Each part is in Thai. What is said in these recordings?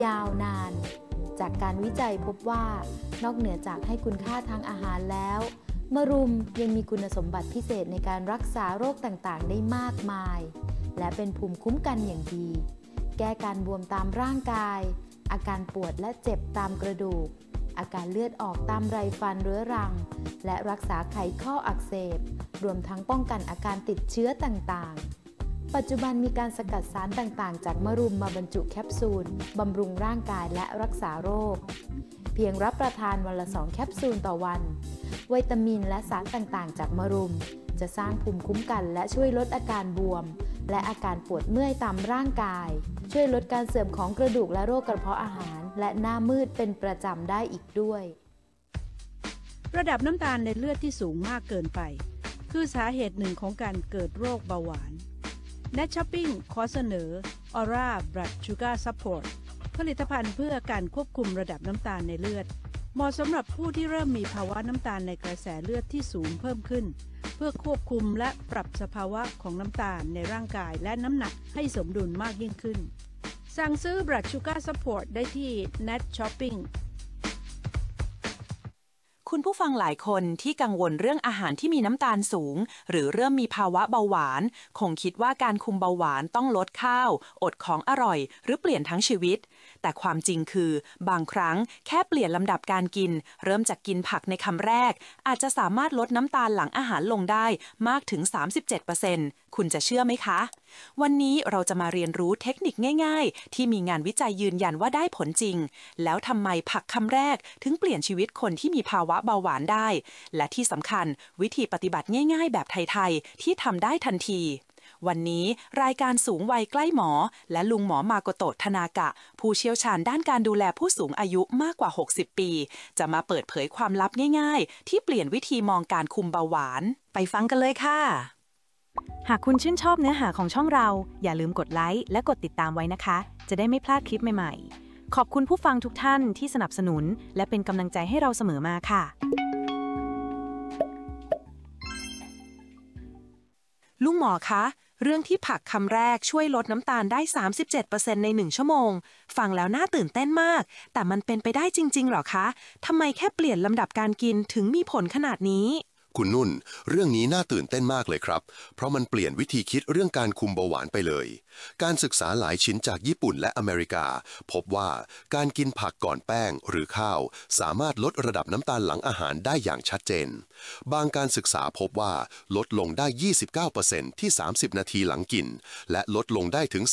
ยาวนานจากการวิจัยพบว่านอกเหนือจากให้คุณค่าทางอาหารแล้วมะรุมยังมีคุณสมบัติพิเศษในการรักษาโรคต่างๆได้มากมายและเป็นภูมิคุ้มกันอย่างดีแก้การบวมตามร่างกายอาการปวดและเจ็บตามกระดูกอาการเลือดออกตามไรฟันเรื้อรังและรักษาไขข้ออักเสบรวมทั้งป้องกันอาการติดเชื้อต่างๆปัจจุบันมีการสกัดสารต่างๆจากมะรุมมาบรรจุแคปซูลบำรุงร่างกายและรักษาโรคเพียงรับประทานวันละ2แคปซูลต่อวันวิตามินและสารต่างๆจากมะรุมจะสร้างภูมิคุ้มกันและช่วยลดอาการบวมและอาการปวดเมื่อยตามร่างกายช่วยลดการเสื่อมของกระดูกและโรคกระเพาะอาหารและหน้ามืดเป็นประจำได้อีกด้วยระดับน้ำตาลในเลือดที่สูงมากเกินไปคือสาเหตุหนึ่งของการเกิดโรคเบาหวาน Net Shopping ขอเสนอ Aura Blood Sugar Support ผลิตภัณฑ์เพื่อการควบคุมระดับน้ำตาลในเลือดเหมาะสำหรับผู้ที่เริ่มมีภาวะน้ำตาลในกระแสเลือดที่สูงเพิ่มขึ้นเพื่อควบคุมและปรับสภาวะของน้ำตาลในร่างกายและน้ำหนักให้สมดุลมากยิ่งขึ้นสั่งซื้อ Blood Sugar Support ได้ที่ Net Shopping คุณผู้ฟังหลายคนที่กังวลเรื่องอาหารที่มีน้ำตาลสูงหรือเริ่มมีภาวะเบาหวานคงคิดว่าการคุมเบาหวานต้องลดข้าวอดของอร่อยหรือเปลี่ยนทั้งชีวิตแต่ความจริงคือบางครั้งแค่เปลี่ยนลำดับการกินเริ่มจากกินผักในคำแรกอาจจะสามารถลดน้ำตาลหลังอาหารลงได้มากถึง 37% คุณจะเชื่อไหมคะวันนี้เราจะมาเรียนรู้เทคนิคง่ายๆที่มีงานวิจัยยืนยันว่าได้ผลจริงแล้วทำไมผักคำแรกถึงเปลี่ยนชีวิตคนที่มีภาวะเบาหวานได้และที่สำคัญวิธีปฏิบัติง่ายๆแบบไทยๆที่ทำได้ทันทีวันนี้รายการสูงวัยใกล้หมอและลุงหมอมาโกโตะธนากะผู้เชี่ยวชาญด้านการดูแลผู้สูงอายุมากกว่า60ปีจะมาเปิดเผยความลับง่ายๆที่เปลี่ยนวิธีมองการคุมเบาหวานไปฟังกันเลยค่ะหากคุณชื่นชอบเนื้อหาของช่องเราอย่าลืมกดไลค์และกดติดตามไว้นะคะจะได้ไม่พลาดคลิปใหม่ๆขอบคุณผู้ฟังทุกท่านที่สนับสนุนและเป็นกำลังใจให้เราเสมอมาค่ะลุงหมอคะเรื่องที่ผักคำแรกช่วยลดน้ำตาลได้ 37% ใน1ชั่วโมงฟังแล้วน่าตื่นเต้นมากแต่มันเป็นไปได้จริงๆหรอคะทำไมแค่เปลี่ยนลำดับการกินถึงมีผลขนาดนี้คุณนุ่นเรื่องนี้น่าตื่นเต้นมากเลยครับเพราะมันเปลี่ยนวิธีคิดเรื่องการคุมเบาหวานไปเลยการศึกษาหลายชิ้นจากญี่ปุ่นและอเมริกาพบว่าการกินผักก่อนแป้งหรือข้าวสามารถลดระดับน้ำตาลหลังอาหารได้อย่างชัดเจนบางการศึกษาพบว่าลดลงได้ 29% ที่ 30 นาทีหลังกินและลดลงได้ถึง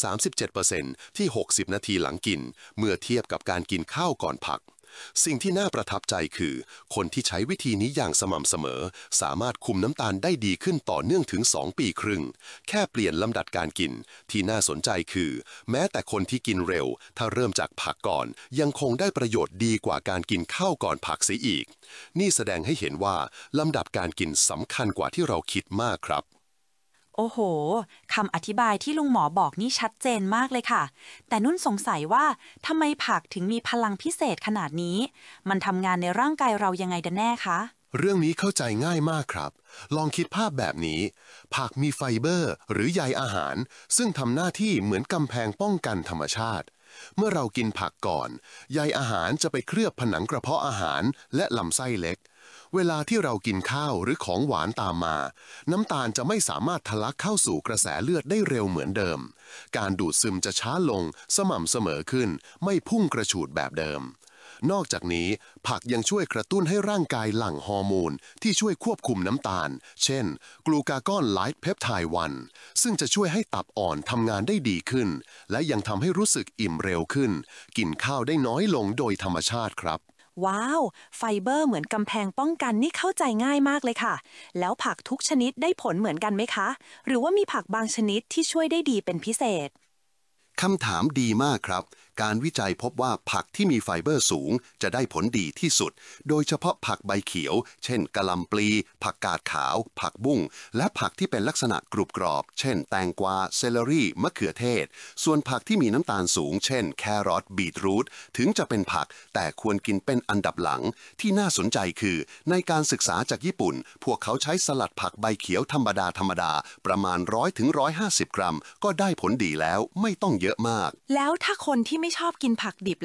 37% ที่ 60 นาทีหลังกินเมื่อเทียบกับการกินข้าวก่อนผักสิ่งที่น่าประทับใจคือคนที่ใช้วิธีนี้อย่างสม่ำเสมอสามารถคุมน้ำตาลได้ดีขึ้นต่อเนื่องถึง2 ปีครึ่งแค่เปลี่ยนลำดับการกินที่น่าสนใจคือแม้แต่คนที่กินเร็วถ้าเริ่มจากผักก่อนยังคงได้ประโยชน์ดีกว่าการกินข้าวก่อนผักเสียอีกนี่แสดงให้เห็นว่าลำดับการกินสำคัญกว่าที่เราคิดมากครับโอ้โหคำอธิบายที่ลุงหมอบอกนี่ชัดเจนมากเลยค่ะแต่นุ่นสงสัยว่าทำไมผักถึงมีพลังพิเศษขนาดนี้มันทำงานในร่างกายเรายังไงกันแน่คะเรื่องนี้เข้าใจง่ายมากครับลองคิดภาพแบบนี้ผักมีไฟเบอร์หรือใยอาหารซึ่งทำหน้าที่เหมือนกำแพงป้องกันธรรมชาติเมื่อเรากินผักก่อนใยอาหารจะไปเคลือบผนังกระเพาะอาหารและลำไส้เล็กเวลาที่เรากินข้าวหรือของหวานตามมาน้ำตาลจะไม่สามารถทะลักเข้าสู่กระแสเลือดได้เร็วเหมือนเดิมการดูดซึมจะช้าลงสม่ำเสมอขึ้นไม่พุ่งกระฉูดแบบเดิมนอกจากนี้ผักยังช่วยกระตุ้นให้ร่างกายหลั่งฮอร์โมนที่ช่วยควบคุมน้ำตาลเช่นกลูกากอนไลท์เพปไทด์1ซึ่งจะช่วยให้ตับอ่อนทำงานได้ดีขึ้นและยังทำให้รู้สึกอิ่มเร็วขึ้นกินข้าวได้น้อยลงโดยธรรมชาติครับว้าวไฟเบอร์เหมือนกำแพงป้องกันนี่เข้าใจง่ายมากเลยค่ะแล้วผักทุกชนิดได้ผลเหมือนกันไหมคะหรือว่ามีผักบางชนิดที่ช่วยได้ดีเป็นพิเศษคำถามดีมากครับการวิจัยพบว่าผักที่มีไฟเบอร์สูงจะได้ผลดีที่สุดโดยเฉพาะผักใบเขียวเช่นกะหล่ำปลีผักกาดขาวผักบุ้งและผักที่เป็นลักษณะกรุบกรอบเช่นแตงกวาเซเลอรี่มะเขือเทศส่วนผักที่มีน้ำตาลสูงเช่นแครอทบีทรูทถึงจะเป็นผักแต่ควรกินเป็นอันดับหลังที่น่าสนใจคือในการศึกษาจากญี่ปุ่นพวกเขาใช้สลัดผักใบเขียวธรรมดาประมาณ100 ถึง 150 กรัมก็ได้ผลดีแล้วไม่ต้องเยอะมากแล้วถ้าคนที่ไม่ชอบกินผักดิบ